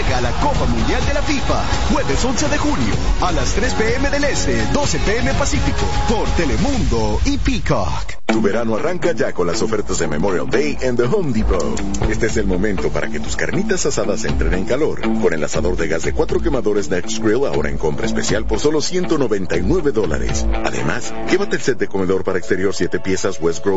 Llega la Copa Mundial de la FIFA, jueves 11 de junio, a las 3 p.m. del Este, 12 p.m. Pacífico, por Telemundo y Peacock. Tu verano arranca ya con las ofertas de Memorial Day en The Home Depot. Este es el momento para que tus carnitas asadas entren en calor. Con el asador de gas de 4 quemadores Next Grill ahora en compra especial por solo $199. Además, llévate el set de comedor para exterior 7 piezas West Grove